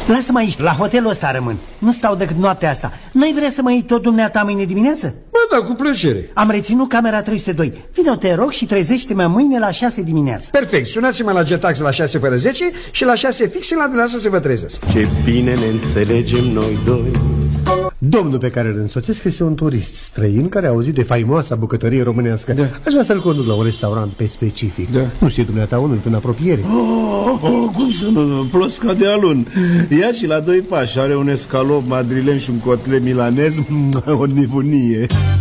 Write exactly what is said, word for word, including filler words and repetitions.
Lasă-mă aici, la hotelul ăsta rămân. Nu stau decât noaptea asta. N-ai vrea să mă iei tot dumneata mâine dimineață? Bă, da, cu plăcere. Am reținut camera trei sute doi. Vino, te rog, și trezește-mă mâine la șase dimineața. Perfect, sunați-mă la Getax la șase fără zece și la șase fix la dumneavoastră să vă trezesc. Ce bine ne înțelegem noi doi. Domnul pe care îl însoțesc este un turist străin care a auzit de faimoasa bucătărie românească. Da. Aș vrea să-l conduc la un restaurant pe specific. Da. Nu știe dumneata unul în apropiere. Oh, oh, cum să nu, plosca de alun. Ia și la doi pași, are un escalop madrilen și un cotlet milanez, o nivunie.